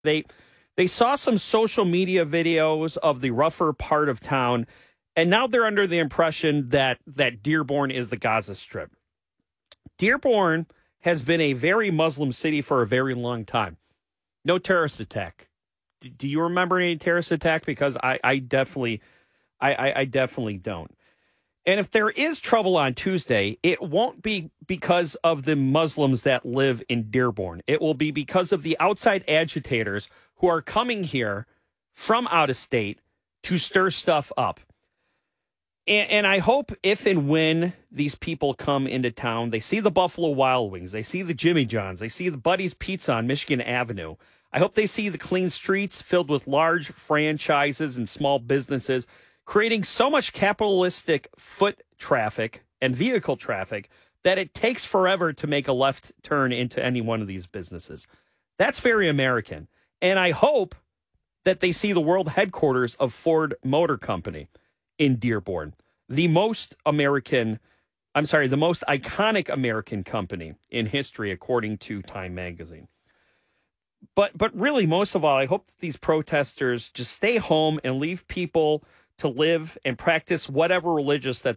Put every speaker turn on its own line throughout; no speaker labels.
They saw some social media videos of the rougher part of town, and now they're under the impression that Dearborn is the Gaza Strip. Dearborn has been a very Muslim city for a very long time. No terrorist attack. Do you remember any terrorist attack? Because I definitely don't. And if there is trouble on Tuesday, it won't be because of the Muslims that live in Dearborn. It will be because of the outside agitators who are coming here from out of state to stir stuff up. And I hope if and when these people come into town, they see the Buffalo Wild Wings, they see the Jimmy John's, they see the Buddy's Pizza on Michigan Avenue. I hope they see the clean streets filled with large franchises and small businesses, creating so much capitalistic foot traffic and vehicle traffic that it takes forever to make a left turn into any one of these businesses. That's very American. And I hope that they see the world headquarters of Ford Motor Company in Dearborn, the most iconic American company in history, according to Time magazine. But really, most of all, I hope that these protesters just stay home and leave people to live and practice whatever religion that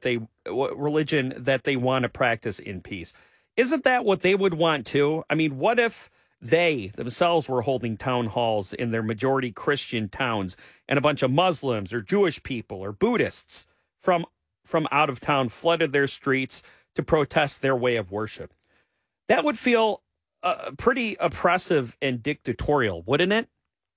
they want to practice in peace. Isn't that what they would want too? I mean, what if they themselves were holding town halls in their majority Christian towns and a bunch of Muslims or Jewish people or Buddhists from out of town flooded their streets to protest their way of worship? That would feel pretty oppressive and dictatorial, wouldn't it?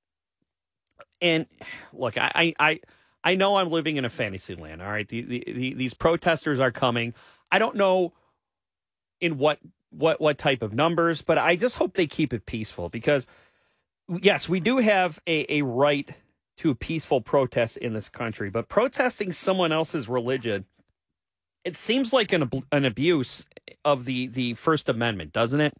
And look, I know I'm living in a fantasy land. All right, these protesters are coming. I don't know in what type of numbers, but I just hope they keep it peaceful because, yes, we do have a right to a peaceful protest in this country, but protesting someone else's religion, it seems like an abuse of the First Amendment, doesn't it?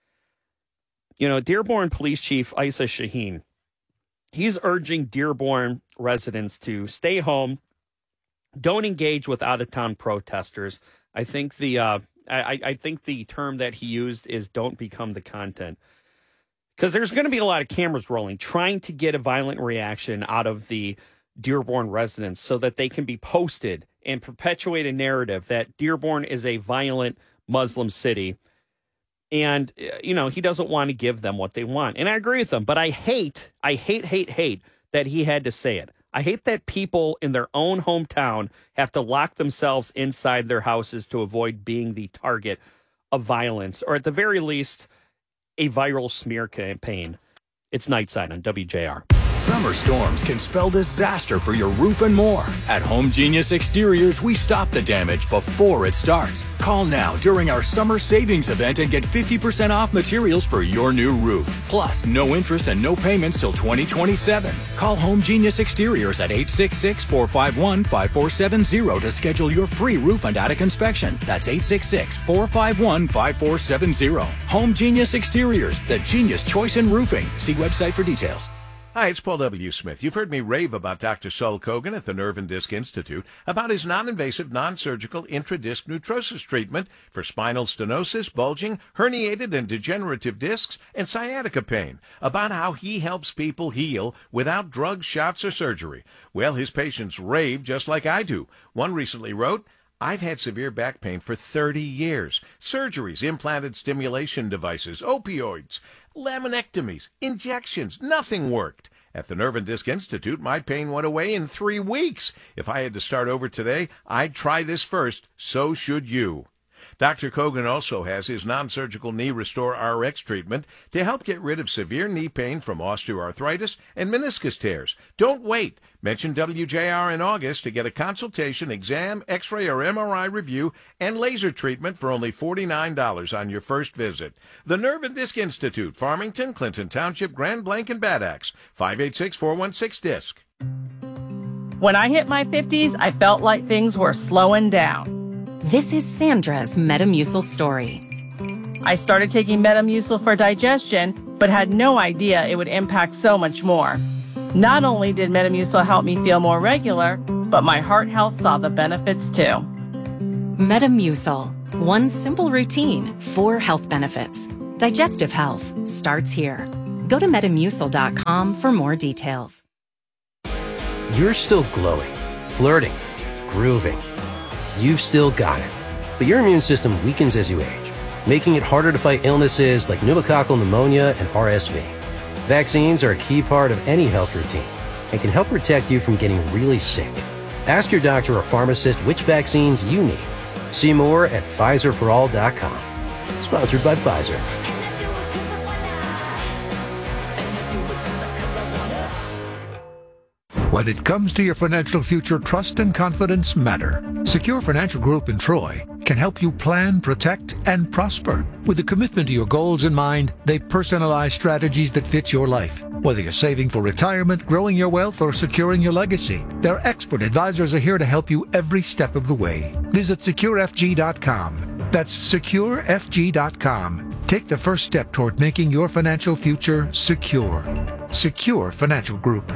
You know, Dearborn Police Chief Isa Shaheen, he's urging Dearborn residents to stay home, don't engage with out-of-town protesters. I think the term that he used is "don't become the content," because there's going to be a lot of cameras rolling, trying to get a violent reaction out of the Dearborn residents so that they can be posted and perpetuate a narrative that Dearborn is a violent Muslim city. And, you know, he doesn't want to give them what they want. And I agree with him. But I hate that he had to say it. I hate that people in their own hometown have to lock themselves inside their houses to avoid being the target of violence, or at the very least, a viral smear campaign. It's Nightside on WJR.
Summer storms can spell disaster for your roof and more. At Home Genius Exteriors, we stop the damage before it starts. Call now during our summer savings event and get 50% off materials for your new roof. Plus, no interest and no payments till 2027. Call Home Genius Exteriors at 866-451-5470 to schedule your free roof and attic inspection. That's 866-451-5470. Home Genius Exteriors, the genius choice in roofing. See website for details.
Hi, it's Paul W. Smith. You've heard me rave about Dr. Saul Kogan at the Nerve and Disc Institute about his non-invasive, non-surgical intradisc neutrosis treatment for spinal stenosis, bulging, herniated and degenerative discs, and sciatica pain, about how he helps people heal without drugs, shots, or surgery. Well, his patients rave just like I do. One recently wrote, "I've had severe back pain for 30 years. Surgeries, implanted stimulation devices, opioids, laminectomies, injections, nothing worked. At the Nerve and Disc Institute, my pain went away in 3 weeks. If I had to start over today, I'd try this first. So should you." Dr. Kogan also has his non-surgical Knee Restore RX treatment to help get rid of severe knee pain from osteoarthritis and meniscus tears. Don't wait. Mention WJR in August to get a consultation, exam, x-ray, or MRI review, and laser treatment for only $49 on your first visit. The Nerve and Disc Institute, Farmington, Clinton Township, Grand Blanc, and Bad Axe, 586-416-DISC.
When I hit my 50s, I felt like things were slowing down.
This is Sandra's Metamucil story.
I started taking Metamucil for digestion, but had no idea it would impact so much more. Not only did Metamucil help me feel more regular, but my heart health saw the benefits too.
Metamucil. One simple routine, 4 health benefits. Digestive health starts here. Go to Metamucil.com for more details.
You're still glowing, flirting, grooving. You've still got it. But your immune system weakens as you age, making it harder to fight illnesses like pneumococcal pneumonia and RSV. Vaccines are a key part of any health routine and can help protect you from getting really sick. Ask your doctor or pharmacist which vaccines you need. See more at PfizerForAll.com. Sponsored by Pfizer.
When it comes to your financial future, trust and confidence matter. Secure Financial Group in Troy can help you plan, protect, and prosper. With a commitment to your goals in mind, they personalize strategies that fit your life. Whether you're saving for retirement, growing your wealth, or securing your legacy, their expert advisors are here to help you every step of the way. Visit SecureFG.com. That's SecureFG.com. Take the first step toward making your financial future secure. Secure Financial Group.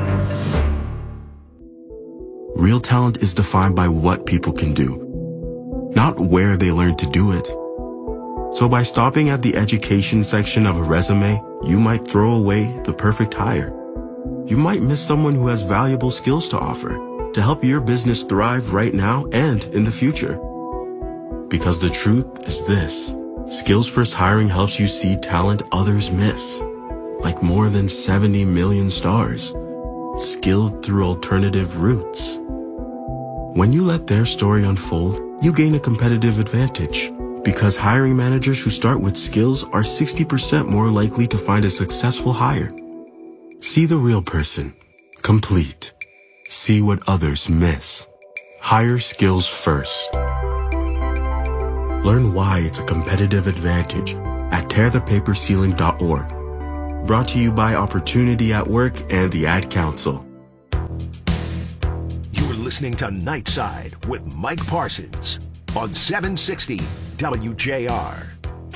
Real talent is defined by what people can do, not where they learn to do it. So by stopping at the education section of a resume, you might throw away the perfect hire. You might miss someone who has valuable skills to offer to help your business thrive right now and in the future. Because the truth is this: Skills First Hiring helps you see talent others miss, like more than 70 million stars, skilled through alternative routes. When you let their story unfold, you gain a competitive advantage, because hiring managers who start with skills are 60% more likely to find a successful hire. See the real person, complete. See what others miss. Hire skills first. Learn why it's a competitive advantage at tearthepaperceiling.org. Brought to you by Opportunity at Work and the Ad Council.
You're listening to Nightside with Mike Parsons on 760 WJR.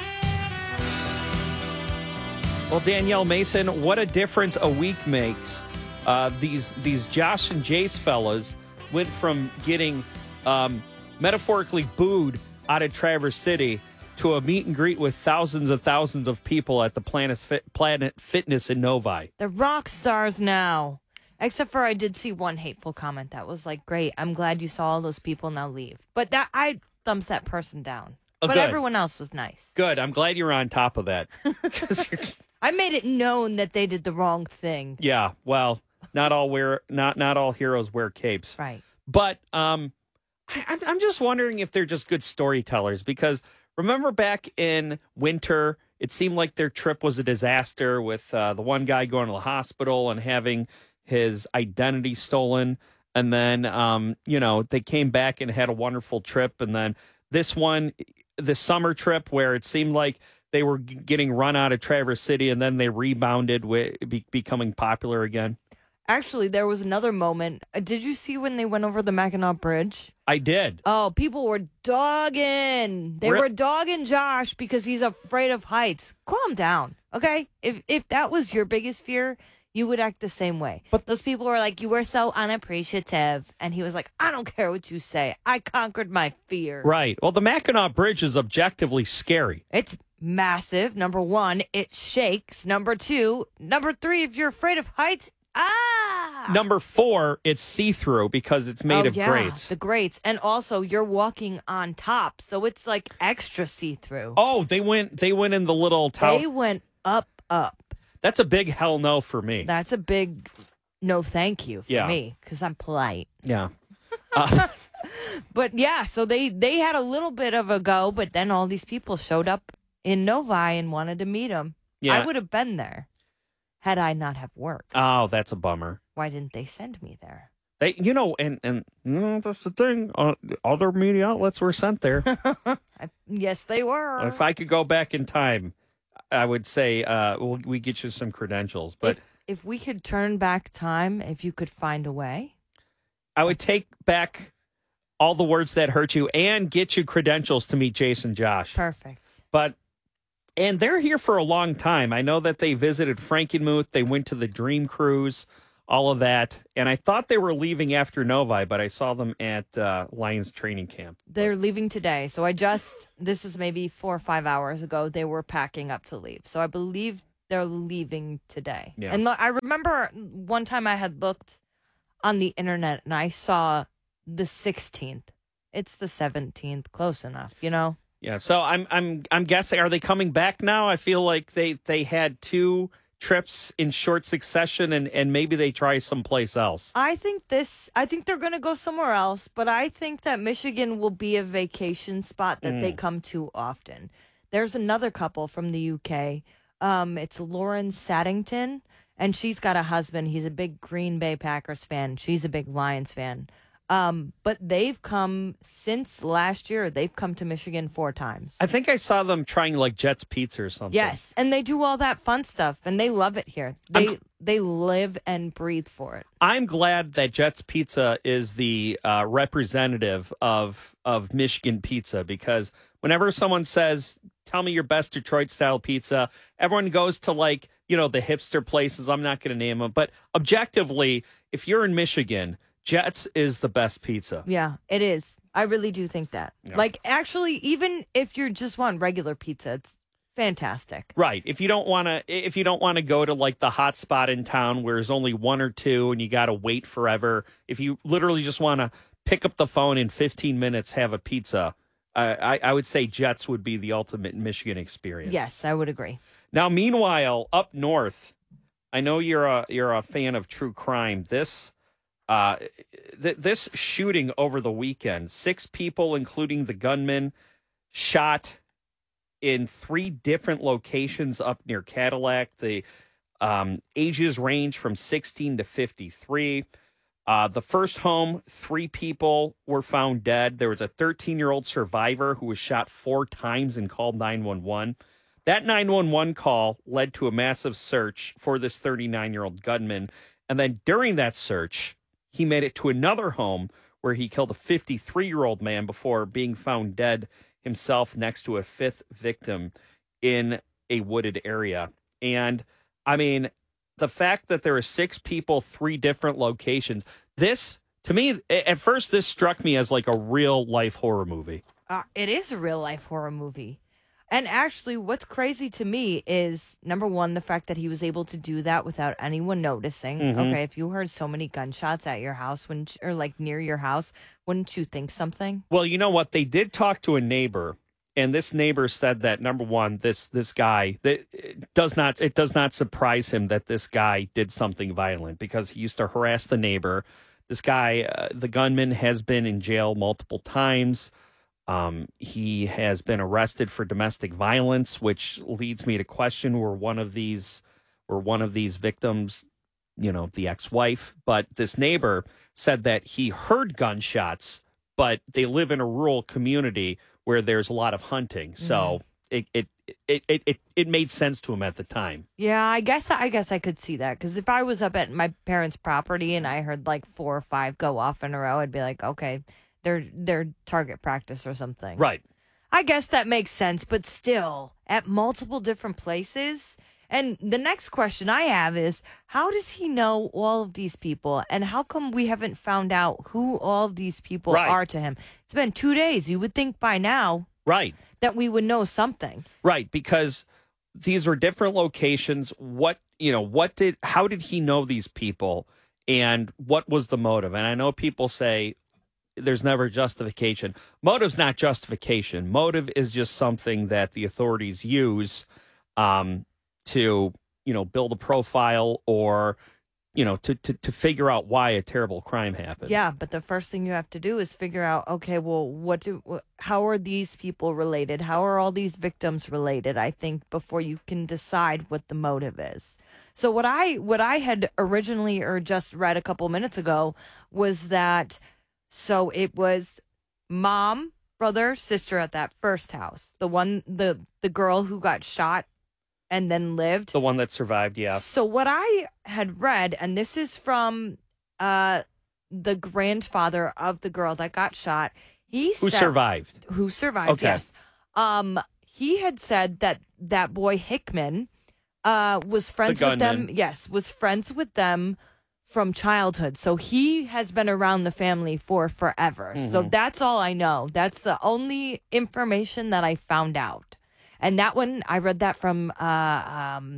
Well, Danielle Mason, what a difference a week makes. These Josh and Jace fellas went from getting metaphorically booed out of Traverse City to a meet and greet with thousands of people at the Planet Fitness in Novi.
They're rock stars now. Except for I did see one hateful comment that was like, great, I'm glad you saw all those people, now leave. But that I thumbs that person down.
Oh,
but
good.
everyone else was nice.
Good. I'm glad you're on top of that.
I made it known that they did the wrong thing.
Yeah, well, not all heroes wear capes.
Right.
But I'm just wondering if they're just good storytellers, because remember back in winter, it seemed like their trip was a disaster with the one guy going to the hospital and having his identity stolen. And then, they came back and had a wonderful trip. And then this summer trip where it seemed like they were getting run out of Traverse City, and then they rebounded with becoming popular again.
Actually, there was another moment. Did you see when they went over the Mackinac Bridge?
I did.
Oh, people were dogging. They were dogging Josh because he's afraid of heights. Calm down, okay? If that was your biggest fear, you would act the same way. But those people were like, you were so unappreciative. And he was like, I don't care what you say. I conquered my fear.
Right. Well, the Mackinac Bridge is objectively scary.
It's massive. Number one, it shakes. Number two. Number three, if you're afraid of heights,
Number four, it's see-through because it's made of grates.
The grates. And also, you're walking on top, so it's like extra see-through.
Oh, they went in the little tower.
They went up.
That's a big hell no for me.
That's a big no thank you for me, because I'm polite.
Yeah.
But yeah, so they had a little bit of a go, but then all these people showed up in Novi and wanted to meet him.
Yeah.
I would have been there had I not have work.
Oh, that's a bummer.
Why didn't they send me there?
They, and that's the thing. Other media outlets were sent there.
Yes, they were.
If I could go back in time, I would say we get you some credentials. But
if we could turn back time, if you could find a way,
I would take back all the words that hurt you and get you credentials to meet Jason Josh.
Perfect.
And they're here for a long time. I know that they visited Frankenmuth. They went to the Dream Cruise, all of that. And I thought they were leaving after Novi, but I saw them at Lions training camp.
They're leaving today. So this was maybe 4 or 5 hours ago, they were packing up to leave. So I believe they're leaving today.
Yeah.
And I remember one time I had looked on the internet and I saw the 16th. It's the 17th. Close enough, you know?
Yeah. So I'm guessing, are they coming back now? I feel like they had 2 trips in short succession, and maybe they try someplace else.
I think they're going to go somewhere else, but I think that Michigan will be a vacation spot that they come to often. There's another couple from the UK. It's Lauren Saddington, and she's got a husband. He's a big Green Bay Packers fan. She's a big Lions fan. But they've come since last year. They've come to Michigan 4 times.
I think I saw them trying like Jets Pizza or something.
Yes, and they do all that fun stuff, and they love it here. They live and breathe for it.
I'm glad that Jets Pizza is the representative of Michigan pizza, because whenever someone says, "Tell me your best Detroit-style pizza," everyone goes to like, the hipster places. I'm not going to name them, but objectively, if you're in Michigan, Jets is the best pizza.
Yeah, it is. I really do think that.
Yeah.
Like, actually, even if you just want regular pizza, it's fantastic.
Right. If you don't want to go to like the hot spot in town where there's only 1 or 2 and you got to wait forever, if you literally just want to pick up the phone in 15 minutes, have a pizza, I would say Jets would be the ultimate Michigan experience.
Yes, I would agree.
Now, meanwhile, up north, I know you're a fan of true crime. This shooting over the weekend, 6 people, including the gunman, shot in 3 different locations up near Cadillac. The ages range from 16 to 53. The first home, 3 people were found dead. There was a 13-year-old survivor who was shot 4 times and called 911. That 911 call led to a massive search for this 39-year-old gunman. And then during that search, he made it to another home where he killed a 53-year-old man before being found dead himself next to a 5th victim in a wooded area. And, I mean, the fact that there are 6 people, 3 different locations, this, to me, at first, this struck me as like a real-life horror movie.
It is a real-life horror movie. And actually, what's crazy to me is, number one, the fact that he was able to do that without anyone noticing.
Mm-hmm.
Okay, if you heard so many gunshots at your house or like near your house, wouldn't you think something?
Well, you know what? They did talk to a neighbor, and this neighbor said that, number one, this guy, it does not surprise him that this guy did something violent, because he used to harass the neighbor. This guy, the gunman, has been in jail multiple times. He has been arrested for domestic violence, which leads me to question, were one of these victims, the ex-wife? But this neighbor said that he heard gunshots, but they live in a rural community where there's a lot of hunting. So it made sense to him at the time.
Yeah, I guess I could see that, because if I was up at my parents' property and I heard like 4 or 5 go off in a row, I'd be like, okay, they're target practice or something.
Right.
I guess that makes sense, but still, at multiple different places. And the next question I have is, how does he know all of these people? And how come we haven't found out who all of these people are to him? It's been 2 days. You would think by now
right,
that we would know something.
Right, because these were different locations. How did he know these people, and what was the motive? And I know people say there's never justification. Motive's not justification. Motive is just something that the authorities use to, build a profile, or, to figure out why a terrible crime happened.
Yeah, but the first thing you have to do is figure out, okay, well, how are these people related? How are all these victims related? I think before you can decide what the motive is. So what I had originally or just read a couple minutes ago was that, so it was mom, brother, sister at that first house. The girl who got shot and then lived.
The one that survived, yeah.
So what I had read, and this is from the grandfather of the girl that got shot. Who
survived,
okay. Yes. He had said that boy Hickman was friends with them. Yes, was friends with them from childhood. So he has been around the family for forever. Mm-hmm. So that's all I know. That's the only information that I found out. And that one, I read that from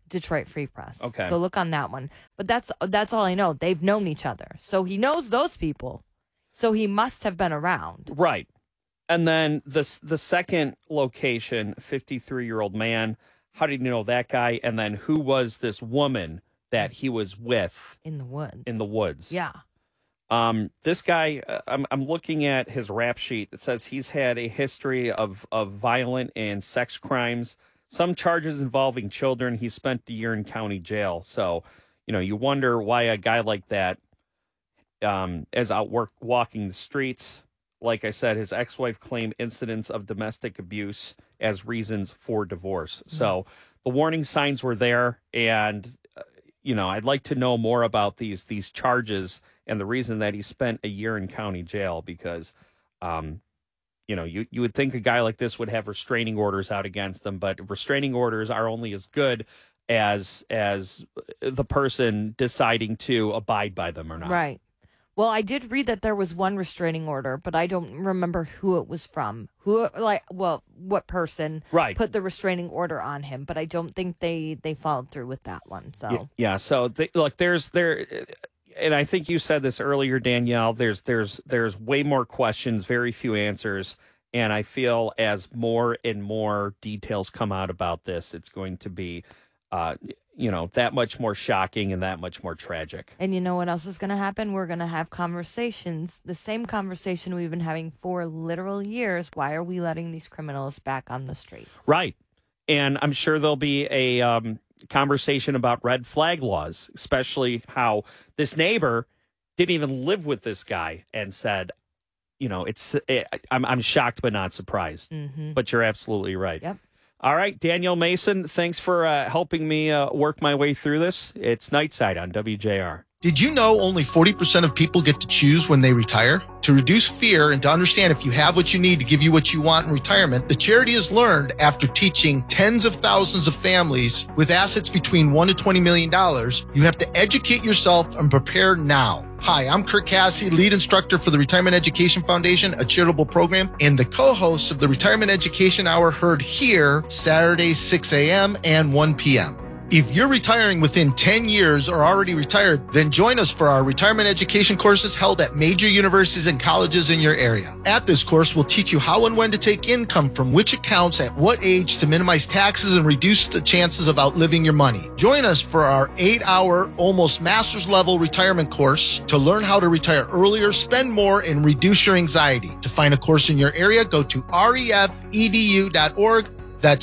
Detroit Free Press.
Okay.
So look on that one. But that's all I know. They've known each other. So he knows those people. So he must have been around.
Right. And then the second location, 53-year-old man. How did you know that guy? And then who was this woman that he was with?
In the woods.
In the woods.
Yeah.
This guy, I'm looking at his rap sheet. It says he's had a history of violent and sex crimes, some charges involving children. He spent a year in county jail. So, you wonder why a guy like that is out walking the streets. Like I said, his ex-wife claimed incidents of domestic abuse as reasons for divorce. Mm-hmm. So the warning signs were there. And, I'd like to know more about these charges and the reason that he spent a year in county jail, because, you would think a guy like this would have restraining orders out against him, but restraining orders are only as good as the person deciding to abide by them or not.
Right. Well, I did read that there was one restraining order, but I don't remember who it was from. What person put the restraining order on him, but I don't think they followed through with that one. So
yeah. So and I think you said this earlier, Danielle. There's way more questions, very few answers, and I feel as more and more details come out about this, it's going to be, that much more shocking and that much more tragic.
And you know what else is going to happen? We're going to have conversations, the same conversation we've been having for literal years. Why are we letting these criminals back on the streets?
Right. And I'm sure there'll be a conversation about red flag laws, especially how this neighbor didn't even live with this guy and said, I'm shocked but not surprised. Mm-hmm. But you're absolutely right.
Yep.
All right, Danielle Mason, thanks for helping me work my way through this. It's Nightside on WJR.
Did you know only 40% of people get to choose when they retire? To reduce fear and to understand if you have what you need to give you what you want in retirement, the charity has learned after teaching tens of thousands of families with assets between $1 to $20 million, you have to educate yourself and prepare now. Hi, I'm Kirk Cassidy, lead instructor for the Retirement Education Foundation, a charitable program, and the co-host of the Retirement Education Hour, heard here Saturdays 6 a.m. and 1 p.m. If you're retiring within 10 years or already retired, then join us for our retirement education courses held at major universities and colleges in your area. At this course, we'll teach you how and when to take income from which accounts at what age to minimize taxes and reduce the chances of outliving your money. Join us for our 8-hour, almost master's level retirement course to learn how to retire earlier, spend more, and reduce your anxiety. To find a course in your area, go to refedu.org. That's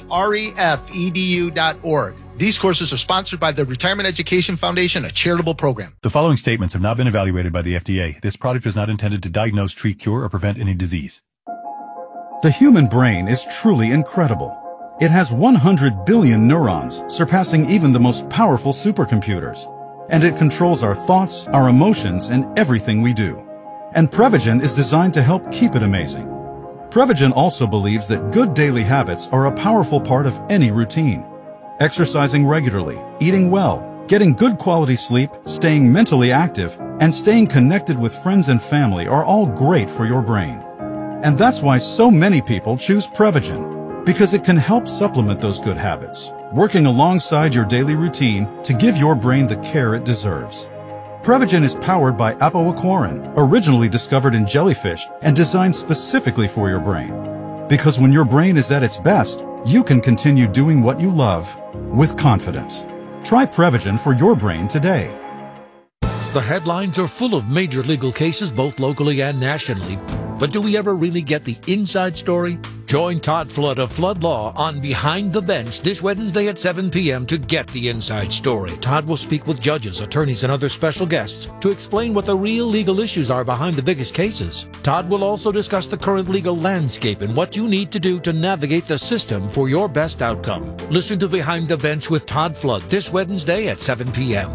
refedu.org. These courses are sponsored by the Retirement Education Foundation, a charitable program.
The following statements have not been evaluated by the FDA. This product is not intended to diagnose, treat, cure, or prevent any disease.
The human brain is truly incredible. It has 100 billion neurons, surpassing even the most powerful supercomputers. And it controls our thoughts, our emotions, and everything we do. And Prevagen is designed to help keep it amazing. Prevagen also believes that good daily habits are a powerful part of any routine. Exercising regularly, eating well, getting good quality sleep, staying mentally active, and staying connected with friends and family are all great for your brain. And that's why so many people choose Prevagen, because it can help supplement those good habits, working alongside your daily routine to give your brain the care it deserves. Prevagen is powered by apoaquarin, originally discovered in jellyfish and designed specifically for your brain. Because when your brain is at its best, you can continue doing what you love with confidence. Try Prevagen for your brain today.
The headlines are full of major legal cases, both locally and nationally. But do we ever really get the inside story? Join Todd Flood of Flood Law on Behind the Bench this Wednesday at 7 p.m. to get the inside story. Todd will speak with judges, attorneys, and other special guests to explain what the real legal issues are behind the biggest cases. Todd will also discuss the current legal landscape and what you need to do to navigate the system for your best outcome. Listen to Behind the Bench with Todd Flood this Wednesday at 7 p.m.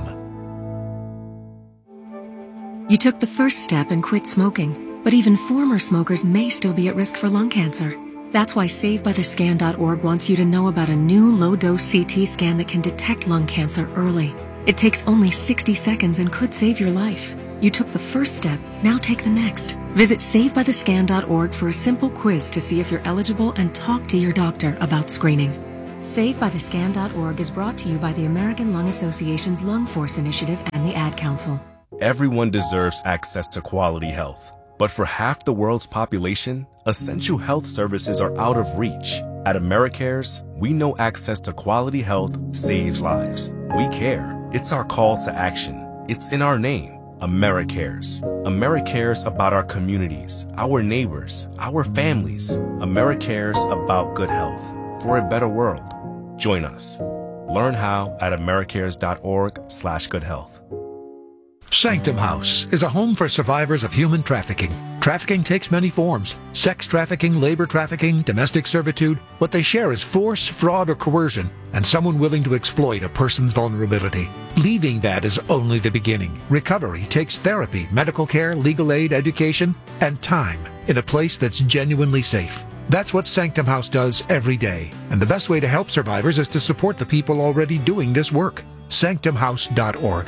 You took the first step and quit smoking. But even former smokers may still be at risk for lung cancer. That's why SaveByTheScan.org wants you to know about a new low-dose CT scan that can detect lung cancer early. It takes only 60 seconds and could save your life. You took the first step, now take the next. Visit SaveByTheScan.org for a simple quiz to see if you're eligible and talk to your doctor about screening. SaveByTheScan.org is brought to you by the American Lung Association's Lung Force Initiative and the Ad Council.
Everyone deserves access to quality health. But for half the world's population, essential health services are out of reach. At AmeriCares, we know access to quality health saves lives. We care. It's our call to action. It's in our name. AmeriCares. AmeriCares about our communities, our neighbors, our families. AmeriCares about good health for a better world. Join us. Learn how at americares.org/goodhealth.
Sanctum House is a home for survivors of human trafficking. Trafficking takes many forms: sex trafficking, labor trafficking, domestic servitude. What they share is force, fraud, or coercion, and someone willing to exploit a person's vulnerability. Leaving that is only the beginning. Recovery takes therapy, medical care, legal aid, education, and time in a place that's genuinely safe. That's what Sanctum House does every day. And the best way to help survivors is to support the people already doing this work. SanctumHouse.org.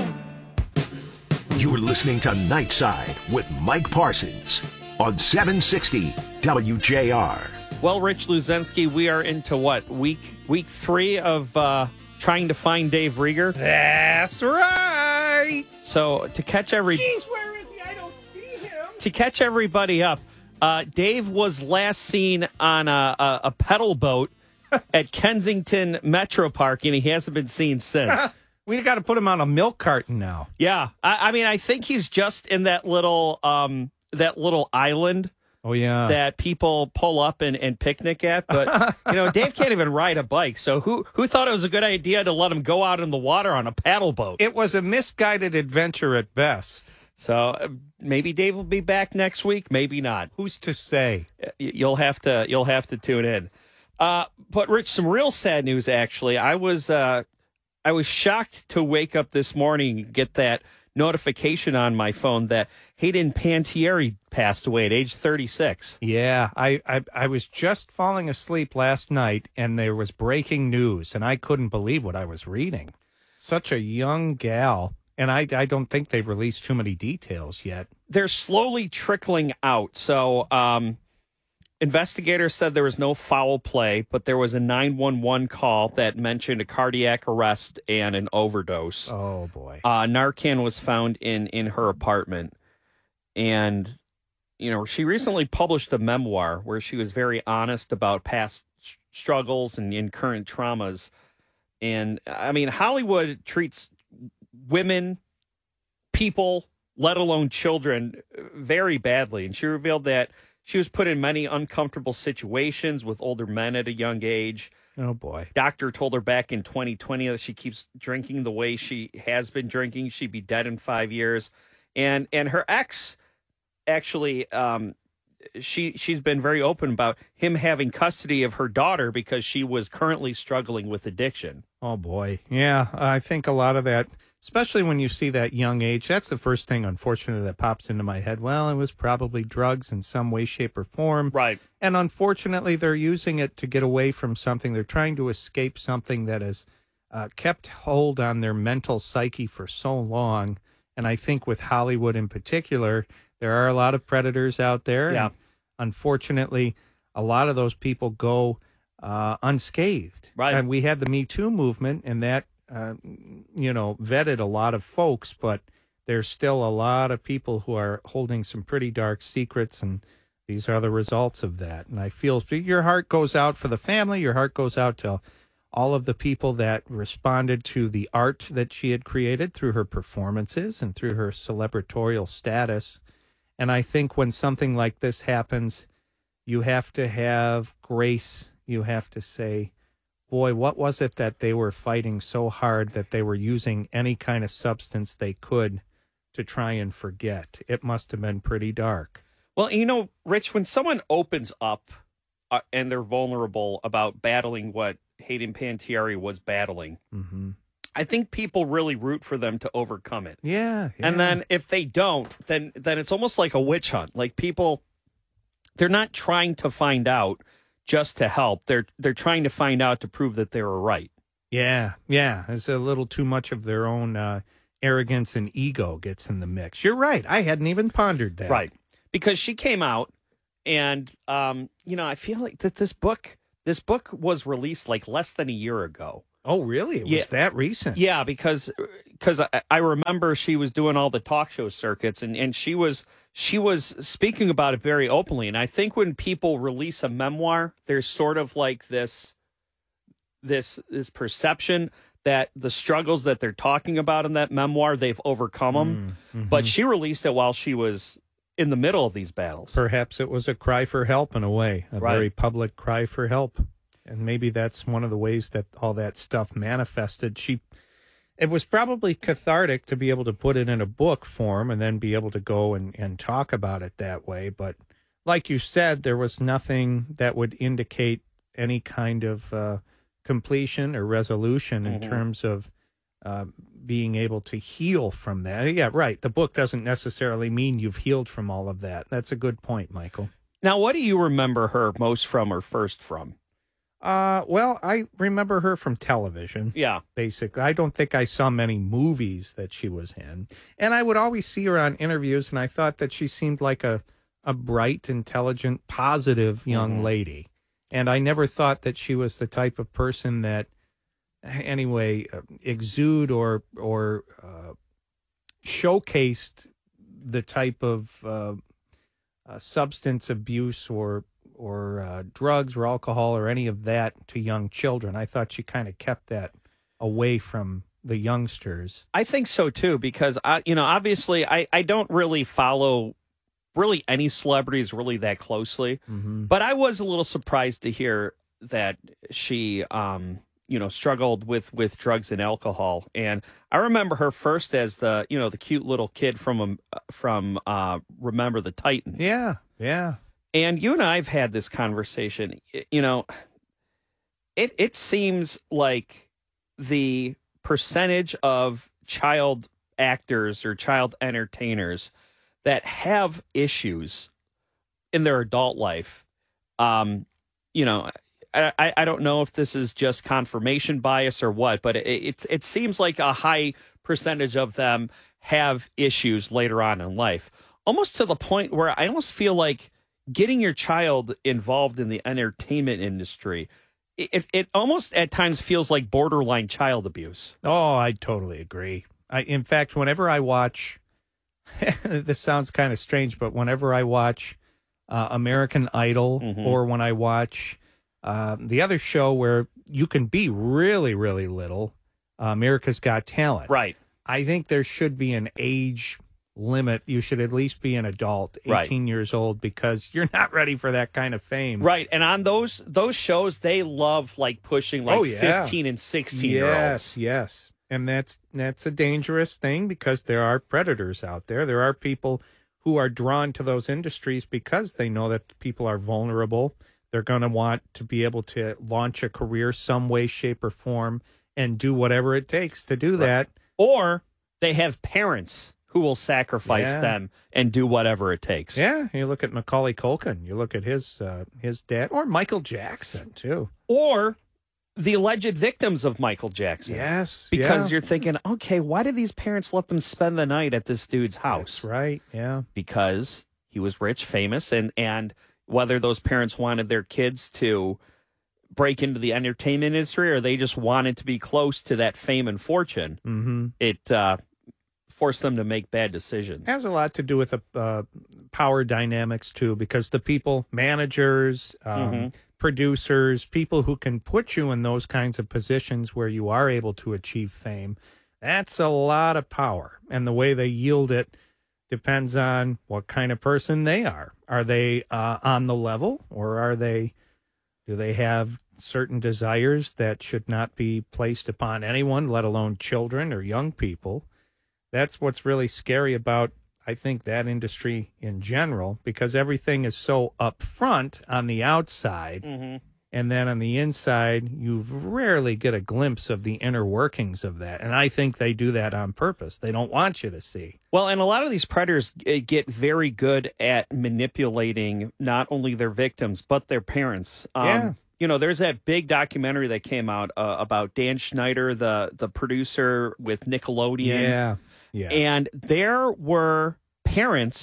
You're listening to Nightside with Mike Parsons on 760 WJR.
Well, Rich Luzensky, we are into what? Week 3 of trying to find Dave Rieger?
That's right.
So to catch
Jeez, where is he? I don't see him.
To catch everybody up, Dave was last seen on a pedal boat at Kensington Metro Park, and he hasn't been seen since.
We got to put him on a milk carton now.
Yeah, I mean, I think he's just in that little island.
Oh yeah,
that people pull up and picnic at. But Dave can't even ride a bike. So who thought it was a good idea to let him go out in the water on a paddle boat?
It was a misguided adventure at best.
So maybe Dave will be back next week. Maybe not.
Who's to say?
You'll have to tune in. But Rich, some real sad news. Actually, I was shocked to wake up this morning and get that notification on my phone that Hayden Panettiere passed away at age 36.
Yeah, I was just falling asleep last night, and there was breaking news, and I couldn't believe what I was reading. Such a young gal, and I don't think they've released too many details yet.
They're slowly trickling out. So investigators said there was no foul play, but there was a 911 call that mentioned a cardiac arrest and an overdose.
Oh, boy.
Narcan was found in her apartment. And, she recently published a memoir where she was very honest about past struggles and current traumas. And, I mean, Hollywood treats women, people, let alone children, very badly. And she revealed that she was put in many uncomfortable situations with older men at a young age.
Oh, boy.
Doctor told her back in 2020 that she keeps drinking the way she has been drinking. She'd be dead in 5 years. And her ex, actually, she's been very open about him having custody of her daughter because she was currently struggling with addiction.
Oh, boy. Yeah, I think a lot of that, especially when you see that young age, that's the first thing, unfortunately, that pops into my head. Well, it was probably drugs in some way, shape, or form.
Right.
And unfortunately, they're using it to get away from something. They're trying to escape something that has kept hold on their mental psyche for so long. And I think with Hollywood in particular, there are a lot of predators out there.
Yeah.
And unfortunately, a lot of those people go unscathed.
Right.
And we had the Me Too movement, and that vetted a lot of folks, but there's still a lot of people who are holding some pretty dark secrets, and these are the results of that. And I feel your heart goes out for the family. Your heart goes out to all of the people that responded to the art that she had created through her performances and through her celebratorial status. And I think when something like this happens, you have to have grace. You have to say, boy, what was it that they were fighting so hard that they were using any kind of substance they could to try and forget? It must have been pretty dark.
Well, Rich, when someone opens up and they're vulnerable about battling what Hayden Panettiere was battling, I think people really root for them to overcome it.
Yeah.
And then if they don't, then it's almost like a witch hunt. Like people, they're not trying to find out just to help. They're trying to find out to prove that they were right.
Yeah. It's a little too much of their own arrogance and ego gets in the mix. You're right. I hadn't even pondered that.
Right. Because she came out and, I feel like that this book this book was released like less than a year ago.
Oh, really? It was that recent?
Yeah, because I remember she was doing all the talk show circuits, and she was speaking about it very openly. And I think when people release a memoir, there's sort of like this perception that the struggles that they're talking about in that memoir, they've overcome them.
Mm-hmm.
But she released it while she was in the middle of these battles.
Perhaps it was a cry for help in a way, a very public cry for help. And maybe that's one of the ways that all that stuff manifested. It was probably cathartic to be able to put it in a book form and then be able to go and talk about it that way. But like you said, there was nothing that would indicate any kind of completion or resolution in terms of being able to heal from that. Yeah, right. The book doesn't necessarily mean you've healed from all of that. That's a good point, Michael.
Now, what do you remember her most from or first from?
Well, I remember her from television.
Yeah.
Basically. I don't think I saw many movies that she was in. And I would always see her on interviews, and I thought that she seemed like a bright, intelligent, positive young lady. And I never thought that she was the type of person that, anyway, exude or showcased the type of substance abuse or drugs or alcohol or any of that to young children. I thought she kind of kept that away from the youngsters.
I think so too, because obviously I don't really follow really any celebrities really that closely, but I was a little surprised to hear that she struggled with drugs and alcohol. And I remember her first as the cute little kid from Remember the Titans.
Yeah.
And you and I have had this conversation. It seems like the percentage of child actors or child entertainers that have issues in their adult life, I don't know if this is just confirmation bias or what, but it seems like a high percentage of them have issues later on in life, almost to the point where I almost feel like getting your child involved in the entertainment industry, it almost at times feels like borderline child abuse.
Oh, I totally agree. In fact, whenever I watch, this sounds kind of strange, but whenever I watch American Idol or when I watch the other show where you can be really, really little, America's Got Talent.
Right.
I think there should be an age limit. You should at least be an adult, 18 years old, because you're not ready for that kind of fame.
Right. And on those shows, they love like pushing 15 and 16 year olds.
Yes. And that's a dangerous thing because there are predators out there. There are people who are drawn to those industries because they know that people are vulnerable. They're going to want to be able to launch a career some way, shape, or form and do whatever it takes to do that.
Or they have parents who will sacrifice them and do whatever it takes.
Yeah, you look at Macaulay Culkin. You look at his dad, or Michael Jackson, too.
Or the alleged victims of Michael Jackson.
Yes.
Because you're thinking, okay, why did these parents let them spend the night at this dude's house?
That's right, yeah.
Because he was rich, famous, and whether those parents wanted their kids to break into the entertainment industry or they just wanted to be close to that fame and fortune, it forced them to make bad decisions.
It has a lot to do with the power dynamics, too, because the people, managers, producers, people who can put you in those kinds of positions where you are able to achieve fame, that's a lot of power. And the way they yield it depends on what kind of person they are. Are they on the level, or do they have certain desires that should not be placed upon anyone, let alone children or young people? That's what's really scary about, I think, that industry in general, because everything is so upfront on the outside, and then on the inside, you rarely get a glimpse of the inner workings of that. And I think they do that on purpose. They don't want you to see.
Well, and a lot of these predators get very good at manipulating not only their victims, but their parents. There's that big documentary that came out about Dan Schneider, the producer with Nickelodeon.
Yeah.
And there were parents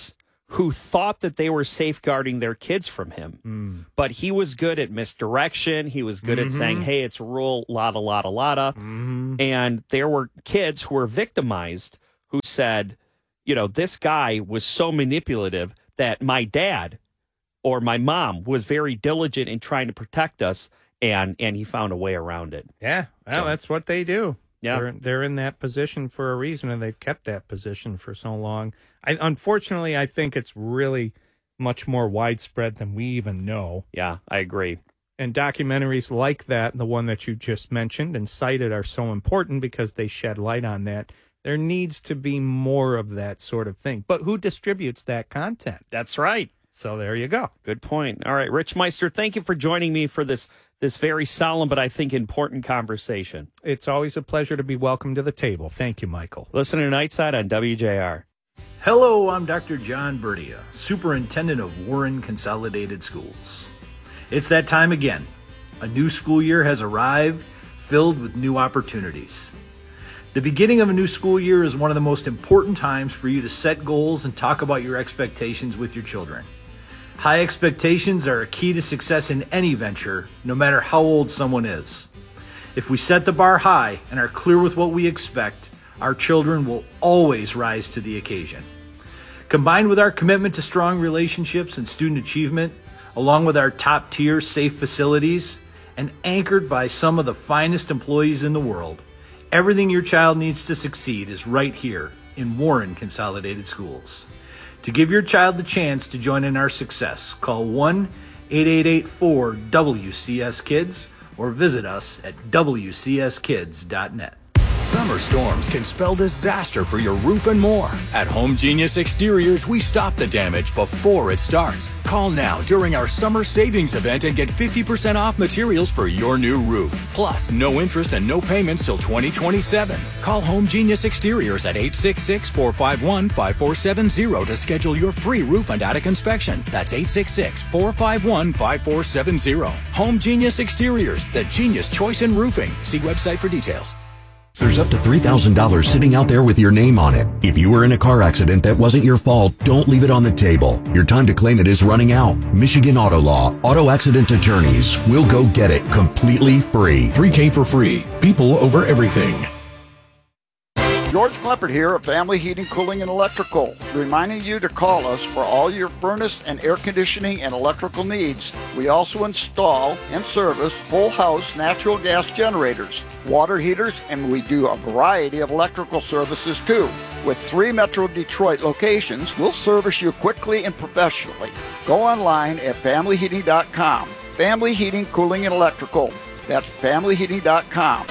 who thought that they were safeguarding their kids from him. But he was good at misdirection. He was good at saying, hey, it's rule, lotta. And there were kids who were victimized who said, you know, this guy was so manipulative that my dad or my mom was very diligent in trying to protect us, and he found a way around it.
Yeah, well, that's what they do.
Yeah.
They're in that position for a reason, and they've kept that position for so long. Unfortunately, I think it's really much more widespread than we even know.
Yeah, I agree.
And documentaries like that, the one that you just mentioned and cited, are so important because they shed light on that. There needs to be more of that sort of thing. But who distributes that content?
That's right.
So there you go.
Good point. All right, Rich Meister, thank you for joining me for this very solemn but I think important conversation.
It's always a pleasure to be welcome to the table. Thank you, Michael.
Listen to Nightside on WJR.
Hello, I'm Dr. John Bertia, Superintendent of Warren Consolidated Schools. It's that time again. A new school year has arrived, filled with new opportunities. The beginning of a new school year is one of the most important times for you to set goals and talk about your expectations with your children. High expectations are a key to success in any venture, no matter how old someone is. If we set the bar high and are clear with what we expect, our children will always rise to the occasion. Combined with our commitment to strong relationships and student achievement, along with our top-tier safe facilities, and anchored by some of the finest employees in the world, everything your child needs to succeed is right here in Warren Consolidated Schools. To give your child the chance to join in our success, call 1-8884-WCS-KIDS or visit us at WCSKids.net.
Summer storms can spell disaster for your roof and more. At Home Genius Exteriors, we stop the damage before it starts. Call now during our summer savings event and get 50% off materials for your new roof. Plus, no interest and no payments till 2027. Call Home Genius Exteriors at 866-451-5470 to schedule your free roof and attic inspection. That's 866-451-5470. Home Genius Exteriors, the genius choice in roofing. See website for details.
There's up to $3,000 sitting out there with your name on it. If you were in a car accident that wasn't your fault, don't leave it on the table. Your time to claim it is running out. Michigan Auto Law, auto accident attorneys will go get it completely free.
$3K for free. People over everything.
George Kleppert here of Family Heating, Cooling, and Electrical, reminding you to call us for all your furnace and air conditioning and electrical needs. We also install and service full house natural gas generators, water heaters, and we do a variety of electrical services too. With 3 Metro Detroit locations, we'll service you quickly and professionally. Go online at familyheating.com. Family Heating, Cooling, and Electrical. That's familyheating.com.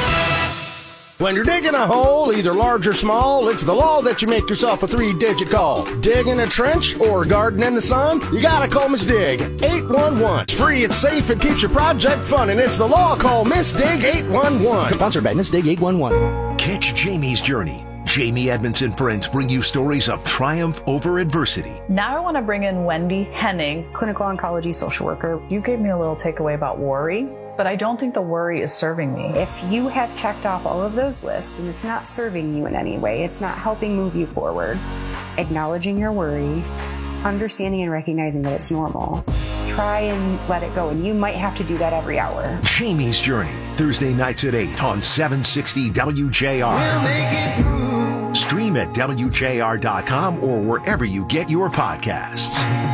When you're digging a hole, either large or small, it's the law that you make yourself a 3-digit call. Digging a trench or garden in the sun? You gotta call Miss Dig 811. It's free, it's safe, it keeps your project fun, and it's the law. Call Miss Dig 811. Sponsored by Miss Dig 811.
Catch Jamie's journey. Jamie Edmonds and friends bring you stories of triumph over adversity.
Now I want to bring in Wendy Henning, clinical oncology social worker. You gave me a little takeaway about worry, but I don't think the worry is serving me.
If you have checked off all of those lists and it's not serving you in any way, it's not helping move you forward, acknowledging your worry, understanding and recognizing that it's normal, try and let it go. And you might have to do that every hour.
Jamie's Journey, Thursday nights at 8 on 760 WJR. Stream at WJR.com or wherever you get your podcasts.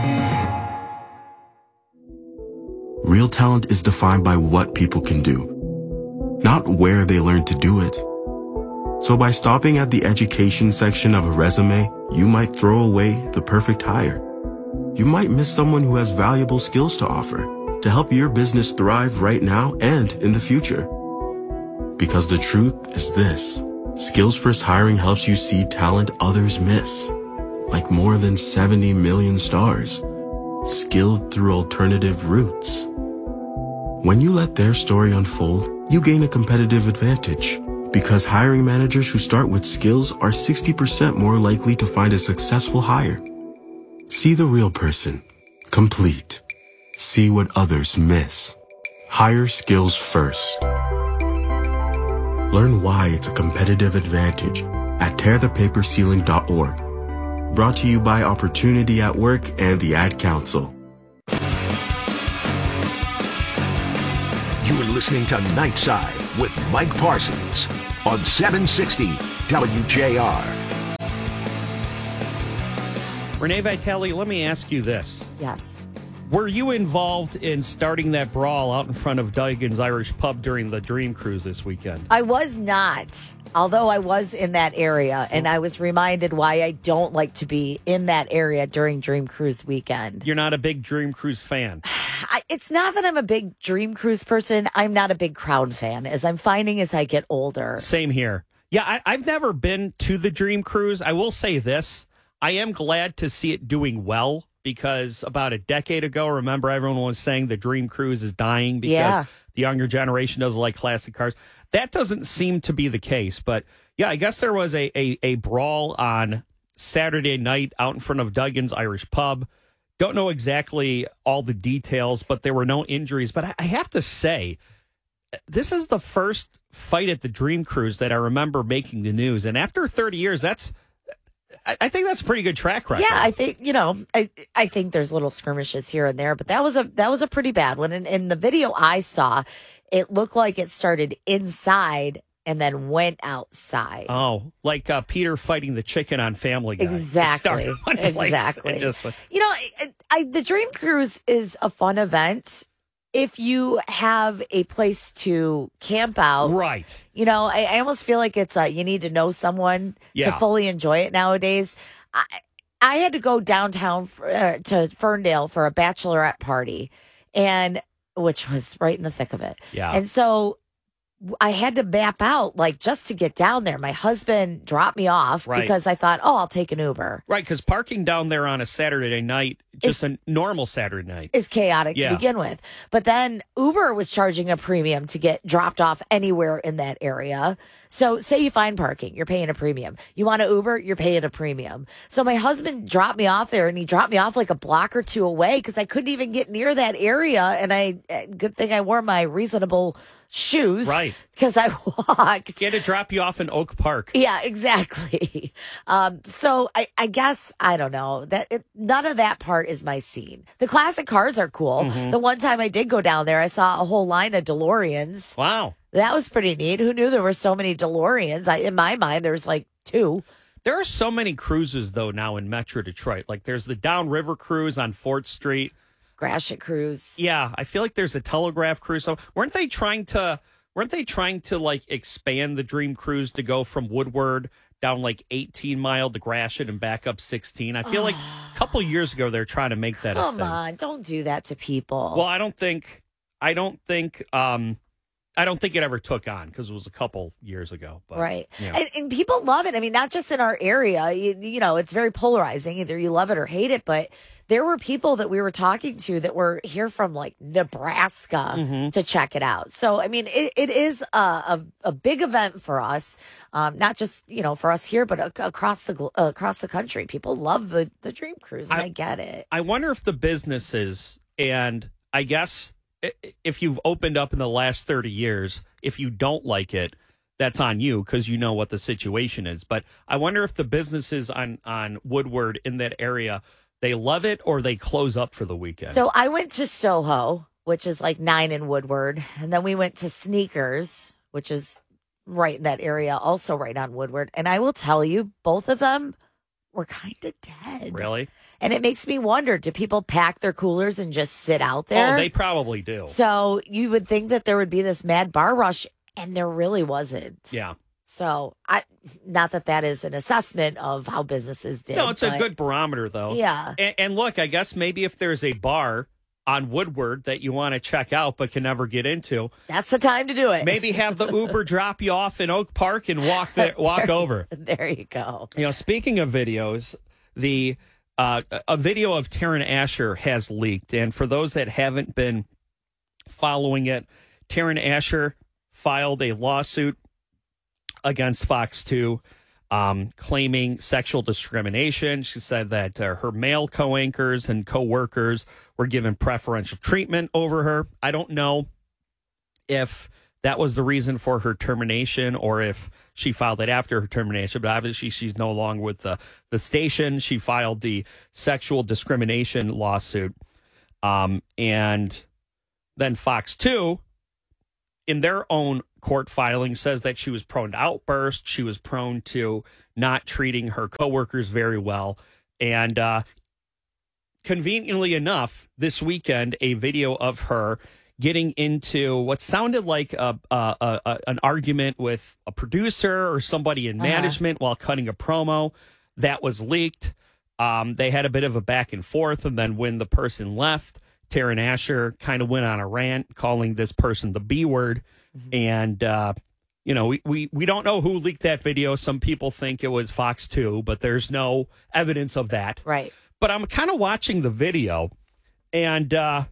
Real talent is defined by what people can do, not where they learn to do it. So by stopping at the education section of a resume, you might throw away the perfect hire. You might miss someone who has valuable skills to offer to help your business thrive right now and in the future. Because the truth is this: Skills First Hiring helps you see talent others miss, like more than 70 million stars, skilled through alternative routes. When you let their story unfold, you gain a competitive advantage, because hiring managers who start with skills are 60% more likely to find a successful hire. See the real person, complete. See what others miss. Hire skills first. Learn why it's a competitive advantage at tearthepaperceiling.org. Brought to you by Opportunity at Work and the Ad Council.
You are listening to Nightside with Mike Parsons on 760 WJR.
Renee Vitale, let me ask you this.
Yes.
Were you involved in starting that brawl out in front of Duggan's Irish Pub during the Dream Cruise this weekend?
I was not, although I was in that area, and I was reminded why I don't like to be in that area during Dream Cruise weekend.
You're not a big Dream Cruise fan.
It's not that I'm a big Dream Cruise person. I'm not a big Crown fan, as I'm finding as I get older.
Same here. Yeah, I've never been to the Dream Cruise. I will say this. I am glad to see it doing well, because about a decade ago, remember, everyone was saying the Dream Cruise is dying because the younger generation doesn't like classic cars. That doesn't seem to be the case. But, yeah, I guess there was a brawl on Saturday night out in front of Duggan's Irish Pub. Don't know exactly all the details, but there were no injuries. But I have to say, this is the first fight at the Dream Cruise that I remember making the news. And after 30 years, I think that's a pretty good track record.
Yeah, I think, I think there's little skirmishes here and there, but that was a pretty bad one. And in the video I saw, it looked like it started inside and then went outside.
Oh, like Peter fighting the chicken on Family Guy.
Exactly. Exactly. The Dream Cruise is a fun event if you have a place to camp out.
Right.
I almost feel like it's you need to know someone to fully enjoy it nowadays. I had to go downtown to Ferndale for a bachelorette party, which was right in the thick of it.
Yeah.
And so I had to map out, just to get down there. My husband dropped me off because I thought, I'll take an Uber.
Right, because parking down there on a Saturday night, just a normal Saturday night,
is chaotic to begin with. But then Uber was charging a premium to get dropped off anywhere in that area. So say you find parking, you're paying a premium. You want an Uber, you're paying a premium. So my husband dropped me off there, and he dropped me off like a block or two away because I couldn't even get near that area. And good thing I wore my reasonable shoes,
right?
Because I walked.
He had to drop you off in Oak Park.
Yeah, exactly. So I guess I don't know none of that part is my scene. The classic cars are cool. Mm-hmm. The one time I did go down there, I saw a whole line of DeLoreans.
Wow,
that was pretty neat. Who knew there were so many DeLoreans? In my mind, there's like two.
There are so many cruises though now in Metro Detroit. Like there's the Downriver Cruise on 4th Street.
Gratiot Cruise.
Yeah, I feel like there's a Telegraph Cruise. So weren't they trying to expand the Dream Cruise to go from Woodward down 18 Mile to Gratiot and back up 16? I feel like a couple years ago they're trying to make that a thing.
Come on, don't do that to people.
Well, I don't think it ever took on because it was a couple years ago. But,
right. Yeah. And people love it. I mean, not just in our area. It's very polarizing. Either you love it or hate it. But there were people that we were talking to that were here from Nebraska to check it out. So, I mean, it is a big event for us, not just, for us here, but across the country. People love the Dream Cruise, and I get it.
I wonder if the businesses, and I guess if you've opened up in the last 30 years, if you don't like it, that's on you because you know what the situation is. But I wonder if the businesses on Woodward in that area, they love it or they close up for the weekend.
So I went to Soho, which is 9 in Woodward. And then we went to Sneakers, which is right in that area, also right on Woodward. And I will tell you, both of them were kind of dead.
Really?
And it makes me wonder, do people pack their coolers and just sit out there?
Oh, they probably do.
So you would think that there would be this mad bar rush, and there really wasn't.
Yeah.
So not that is an assessment of how businesses did.
No, it's a good barometer, though.
Yeah.
And look, I guess maybe if there's a bar on Woodward that you want to check out but can never get into,
that's the time to do it.
Maybe have the Uber drop you off in Oak Park and walk over.
There you go.
Speaking of videos, a video of Taryn Asher has leaked, and for those that haven't been following it, Taryn Asher filed a lawsuit against Fox 2 claiming sexual discrimination. She said that her male co-anchors and co-workers were given preferential treatment over her. I don't know if that was the reason for her termination or if she filed it after her termination. But obviously she's no longer with the station. She filed the sexual discrimination lawsuit. And then Fox 2, in their own court filing, says that she was prone to outbursts. She was prone to not treating her coworkers very well. And conveniently enough, this weekend, a video of her getting into what sounded like an argument with a producer or somebody in management while cutting a promo that was leaked. They had a bit of a back and forth, and then when the person left, Taryn Asher kind of went on a rant calling this person the B word. And, we don't know who leaked that video. Some people think it was Fox 2, but there's no evidence of that.
Right.
But I'm kind of watching the video, and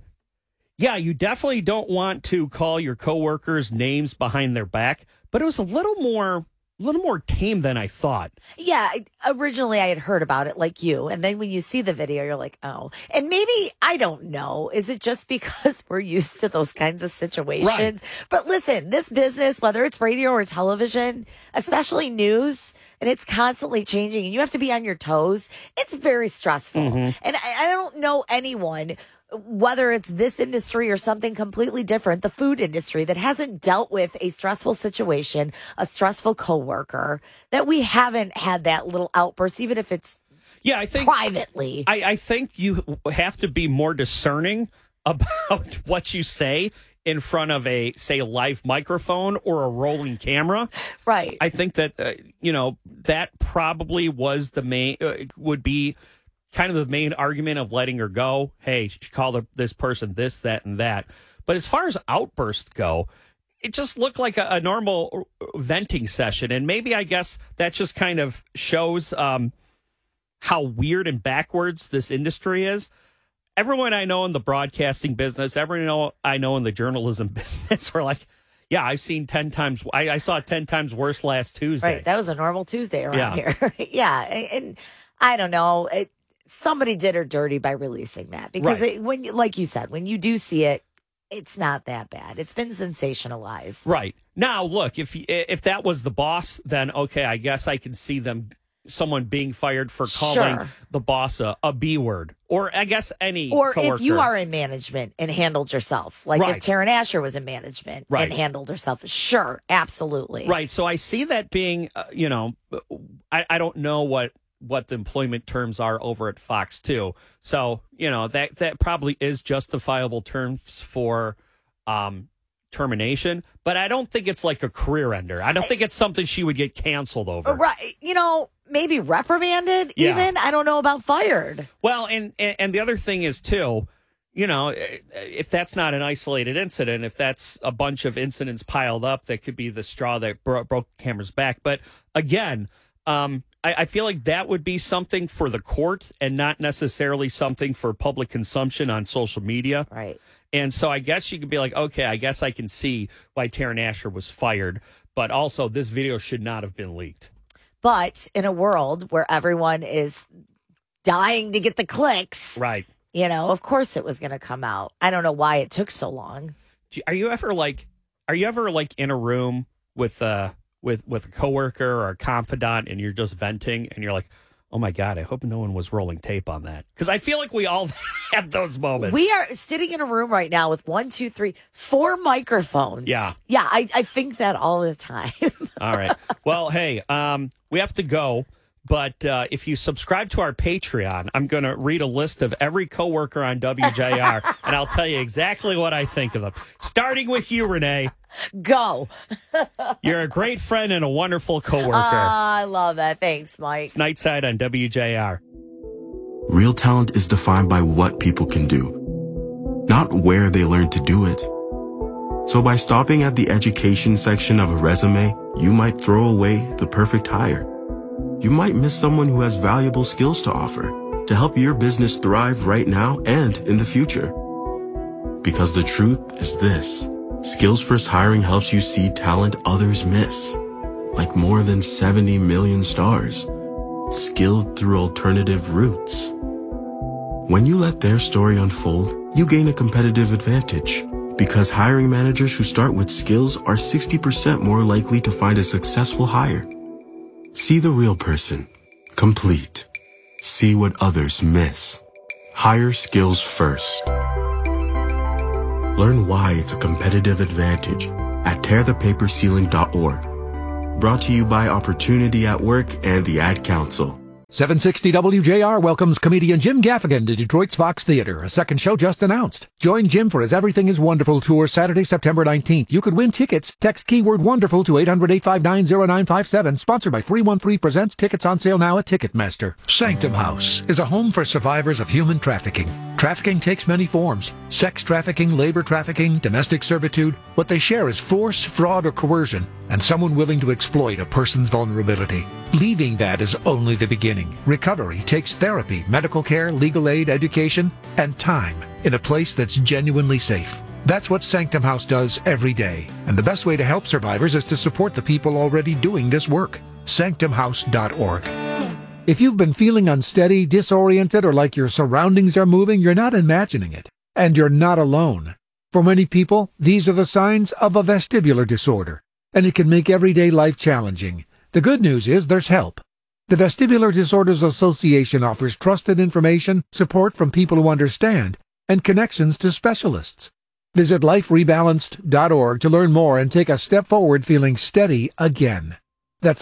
you definitely don't want to call your coworkers names behind their back, but it was a little more tame than I thought.
Yeah, originally I had heard about it like you, and then when you see the video, you're like, oh. And maybe, I don't know, is it just because we're used to those kinds of situations? Right. But listen, this business, whether it's radio or television, especially news, and it's constantly changing, and you have to be on your toes, it's very stressful. And I don't know anyone, whether it's this industry or something completely different, the food industry, that hasn't dealt with a stressful situation, a stressful coworker, that we haven't had that little outburst, even if it's
I think
privately.
I think you have to be more discerning about what you say in front of a, say, live microphone or a rolling camera.
Right.
I think that, that probably was the main, would be kind of the main argument of letting her go. Hey, she called this person this, that, and that. But as far as outbursts go, it just looked like a normal venting session. And maybe I guess that just kind of shows how weird and backwards this industry is. Everyone I know in the broadcasting business, everyone I know in the journalism business, we're like, yeah, I've seen 10 times. I saw it 10 times worse last Tuesday.
Right. That was a normal Tuesday around here. And I don't know. Somebody did her dirty by releasing that because like you said, when you do see it, it's not that bad. It's been sensationalized.
Right. Now, look, if that was the boss, then okay, I guess I can see someone being fired for calling the boss a B word, or I guess any coworker.
If you are in management and handled yourself, like if Taryn Asher was in management and handled herself, sure, absolutely.
Right. So I see that being, I don't know what the employment terms are over at Fox 2. So, that probably is justifiable terms for termination, but I don't think it's like a career ender. I don't think it's something she would get canceled over.
Right. Maybe reprimanded even. I don't know about fired.
Well, and the other thing is too, if that's not an isolated incident, if that's a bunch of incidents piled up, that could be the straw that broke Cameron's back. But again, I feel like that would be something for the court and not necessarily something for public consumption on social media.
Right.
And so I guess you could be like, okay, I guess I can see why Taryn Asher was fired. But also, this video should not have been leaked.
But in a world where everyone is dying to get the clicks,
right?
Of course it was going to come out. I don't know why it took so long.
Are you ever in a room with a coworker or a confidant and you're just venting and you're like, oh my God, I hope no one was rolling tape on that? Because I feel like we all had those moments.
We are sitting in a room right now with 1, 2, 3, 4 microphones.
Yeah.
Yeah, I think that all the time.
All right. Well, hey, we have to go. But if you subscribe to our Patreon, I'm going to read a list of every coworker on WJR, and I'll tell you exactly what I think of them. Starting with you, Renee.
Go.
You're a great friend and a wonderful coworker.
I love that. Thanks, Mike.
It's Nightside on WJR.
Real talent is defined by what people can do, not where they learn to do it. So by stopping at the education section of a resume, you might throw away the perfect hire. You might miss someone who has valuable skills to offer to help your business thrive right now and in the future. Because the truth is this: Skills First Hiring helps you see talent others miss, like more than 70 million stars, skilled through alternative routes. When you let their story unfold, you gain a competitive advantage, Because hiring managers who start with skills are 60% more likely to find a successful hire. See the real person. Complete. See what others miss. Hire skills first. Learn why it's a competitive advantage at tearthepaperceiling.org. Brought to you by Opportunity at Work and the Ad Council.
760 WJR welcomes comedian Jim Gaffigan to Detroit's Fox Theater. A second show just announced. Join Jim for his Everything is Wonderful tour Saturday, September 19th. You could win tickets. Text keyword WONDERFUL to 800-859-0957. Sponsored by 313 Presents. Tickets on sale now at Ticketmaster. Sanctum House is a home for survivors of human trafficking. Trafficking takes many forms. Sex trafficking, labor trafficking, domestic servitude. What they share is force, fraud, or coercion, and someone willing to exploit a person's vulnerability. Leaving that is only the beginning. Recovery takes therapy, medical care, legal aid, education, and time in a place that's genuinely safe. That's what Sanctum House does every day. And the best way to help survivors is to support the people already doing this work. SanctumHouse.org. If you've been feeling unsteady, disoriented, or like your surroundings are moving, you're not imagining it. And you're not alone. For many people, these are the signs of a vestibular disorder, and it can make everyday life challenging. The good news is there's help. The Vestibular Disorders Association offers trusted information, support from people who understand, and connections to specialists. Visit liferebalanced.org to learn more and take a step forward feeling steady again. That's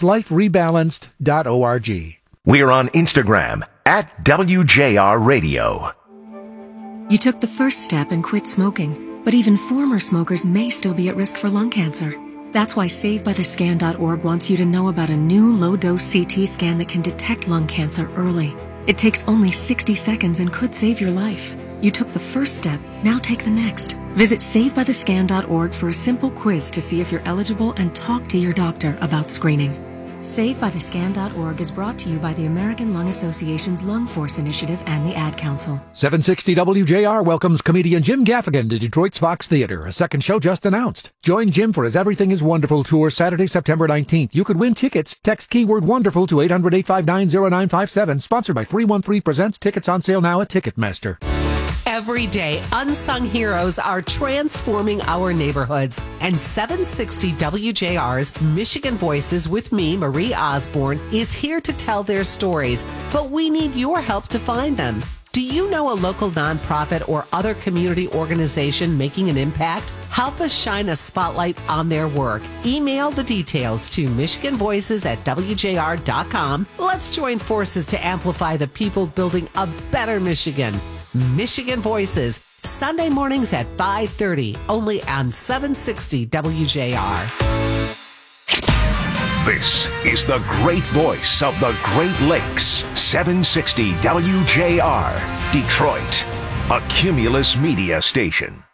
liferebalanced.org.
We're on Instagram at WJR Radio.
You took the first step and quit smoking, but even former smokers may still be at risk for lung cancer. That's why SaveByTheScan.org wants you to know about a new low-dose CT scan that can detect lung cancer early. It takes only 60 seconds and could save your life. You took the first step, now take the next. Visit SaveByTheScan.org for a simple quiz to see if you're eligible and talk to your doctor about screening. SaveByTheScan.org is brought to you by the American Lung Association's Lung Force Initiative and the Ad Council.
760 WJR welcomes comedian Jim Gaffigan to Detroit's Fox Theater. A second show just announced. Join Jim for his Everything is Wonderful tour Saturday, September 19th. You could win tickets. Text keyword WONDERFUL to 800-859-0957. Sponsored by 313 Presents. Tickets on sale now at Ticketmaster.
Every day, unsung heroes are transforming our neighborhoods. And 760 WJR's Michigan Voices with me, Marie Osborne, is here to tell their stories. But we need your help to find them. Do you know a local nonprofit or other community organization making an impact? Help us shine a spotlight on their work. Email the details to MichiganVoices@WJR.com. Let's join forces to amplify the people building a better Michigan. Michigan Voices, Sunday mornings at 5:30, only on 760 WJR.
This is the great voice of the Great Lakes, 760 WJR, Detroit, a Cumulus Media station.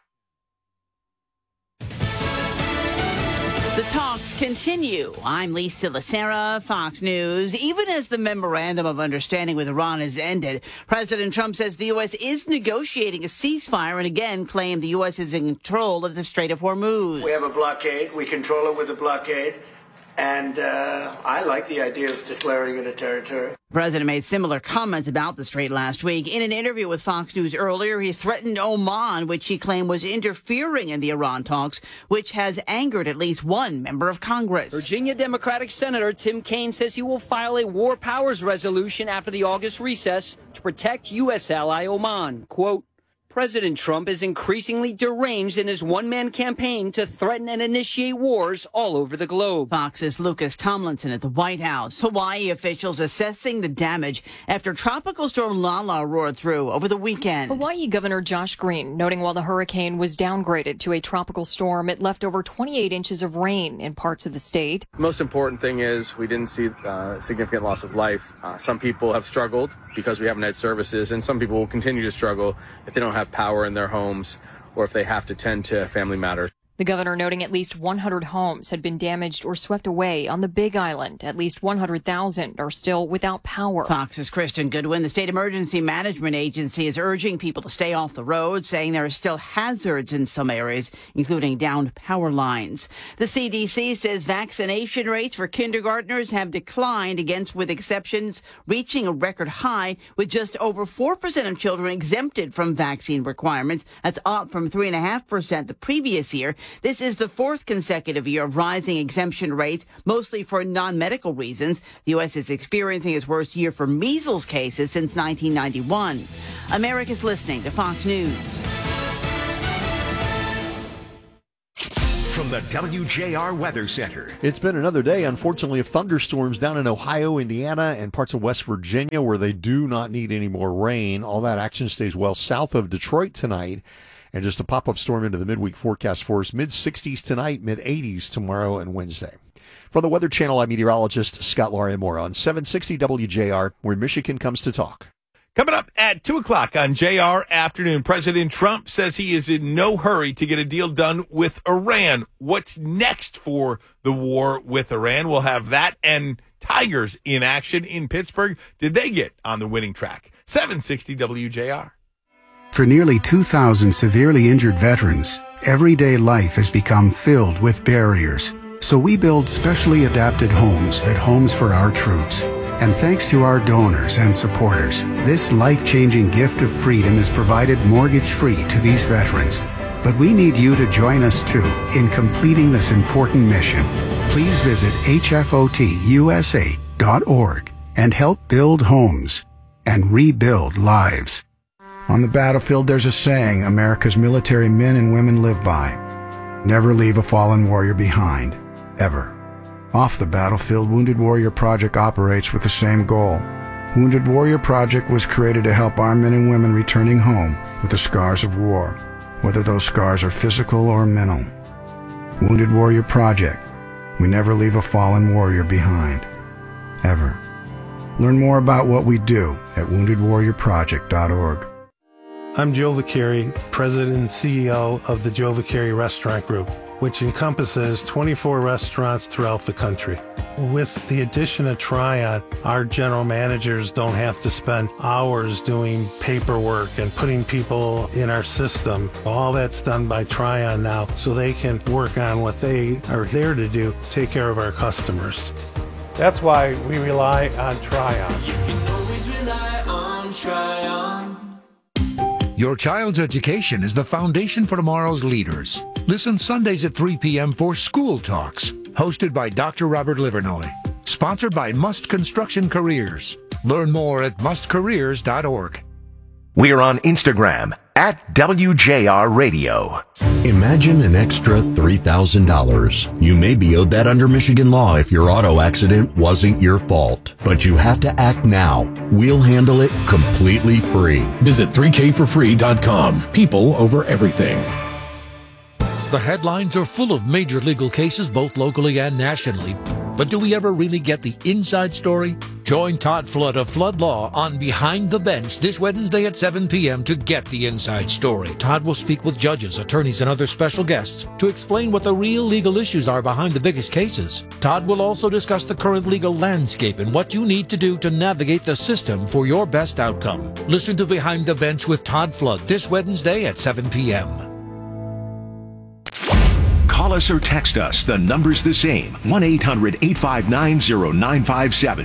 The talks continue. I'm Lisa Lacera, Fox News. Even as the memorandum of understanding with Iran has ended, President Trump says the U.S. is negotiating a ceasefire and again claimed the U.S. is in control of the Strait of Hormuz.
We have a blockade. We control it with a blockade. And I like the idea of declaring it a territory.
The president made similar comments about the strait last week. In an interview with Fox News earlier, he threatened Oman, which he claimed was interfering in the Iran talks, which has angered at least one member of Congress.
Virginia Democratic Senator Tim Kaine says he will file a war powers resolution after the August recess to protect U.S. ally Oman. Quote, President Trump is increasingly deranged in his one-man campaign to threaten and initiate wars all over the globe.
Fox's Lucas Tomlinson at the White House. Hawaii officials assessing the damage after Tropical Storm Lala roared through over the weekend.
Hawaii Governor Josh Green noting while the hurricane was downgraded to a tropical storm, it left over 28 inches of rain in parts of the state.
The most important thing is we didn't see significant loss of life. Some people have struggled because we haven't had services, and some people will continue to struggle if they don't have power in their homes or if they have to tend to family matters.
The governor noting at least 100 homes had been damaged or swept away on the Big Island. At least 100,000 are still without power.
Fox's Christian Goodwin. The State Emergency Management Agency is urging people to stay off the road, saying there are still hazards in some areas, including downed power lines. The CDC says vaccination rates for kindergartners have declined with exceptions reaching a record high, with just over 4% of children exempted from vaccine requirements. That's up from 3.5% the previous year. This is the fourth consecutive year of rising exemption rates, mostly for non-medical reasons. The U.S. is experiencing its worst year for measles cases since 1991. America's listening to Fox News.
From the WJR Weather Center.
It's been another day, unfortunately, of thunderstorms down in Ohio, Indiana, and parts of West Virginia where they do not need any more rain. All that action stays well south of Detroit tonight. And just a pop-up storm into the midweek forecast for us. Mid-60s tonight, mid-80s tomorrow and Wednesday. For the Weather Channel, I'm meteorologist Scott Larimore on 760 WJR, where Michigan comes to talk.
Coming up at 2 o'clock on JR Afternoon, President Trump says he is in no hurry to get a deal done with Iran. What's next for the war with Iran? We'll have that and Tigers in action in Pittsburgh. Did they get on the winning track? 760 WJR.
For nearly 2,000 severely injured veterans, everyday life has become filled with barriers. So we build specially adapted homes at Homes for Our Troops. And thanks to our donors and supporters, this life-changing gift of freedom is provided mortgage-free to these veterans. But we need you to join us, too, in completing this important mission. Please visit hfotusa.org and help build homes and rebuild lives. On the battlefield, there's a saying America's military men and women live by. Never leave a fallen warrior behind, ever. Off the battlefield, Wounded Warrior Project operates with the same goal. Wounded Warrior Project was created to help our men and women returning home with the scars of war, whether those scars are physical or mental. Wounded Warrior Project. We never leave a fallen warrior behind, ever. Learn more about what we do at woundedwarriorproject.org.
I'm Joe Vicari, President and CEO of the Joe Vicari Restaurant Group, which encompasses 24 restaurants throughout the country. With the addition of Tryon, our general managers don't have to spend hours doing paperwork and putting people in our system. All that's done by Tryon now, so they can work on what they are there to do, take care of our customers. That's why we rely on Tryon.
You can always rely on Tryon.
Your child's education is the foundation for tomorrow's leaders. Listen Sundays at 3 p.m. for School Talks, hosted by Dr. Robert Livernoy. Sponsored by Must Construction Careers. Learn more at mustcareers.org.
We're on Instagram at WJR Radio.
Imagine an extra $3,000. You may be owed that under Michigan law if your auto accident wasn't your fault. But you have to act now. We'll handle it completely free.
Visit 3kforfree.com. People over everything.
The headlines are full of major legal cases, both locally and nationally. But do we ever really get the inside story? Join Todd Flood of Flood Law on Behind the Bench this Wednesday at 7 p.m. to get the inside story. Todd will speak with judges, attorneys, and other special guests to explain what the real legal issues are behind the biggest cases. Todd will also discuss the current legal landscape and what you need to do to navigate the system for your best outcome. Listen to Behind the Bench with Todd Flood this Wednesday at 7 p.m.
Call us or text us. The number's the same. 1-800-859-0957.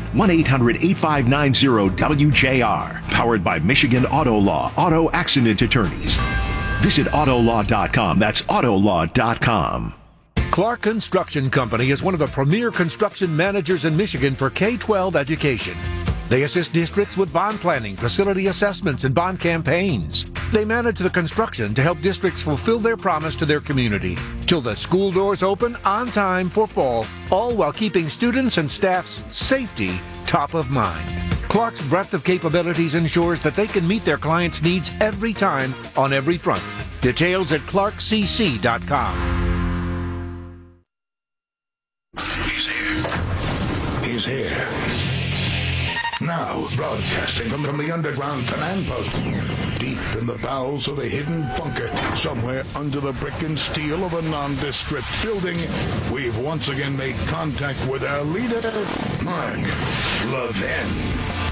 1-800-859-WJR. Powered by Michigan Auto Law. Auto Accident Attorneys. Visit autolaw.com. That's autolaw.com.
Clark Construction Company is one of the premier construction managers in Michigan for K-12 education. They assist districts with bond planning, facility assessments, and bond campaigns. They manage the construction to help districts fulfill their promise to their community. Till the school doors open on time for fall, all while keeping students and staff's safety top of mind. Clark's breadth of capabilities ensures that they can meet their clients' needs every time on every front. Details at clarkcc.com.
He's here. Now,
Now, broadcasting from the underground command post, deep in the bowels of a hidden bunker, somewhere under the brick and steel of a nondescript building, we've once again made contact with our leader, Mark Levin.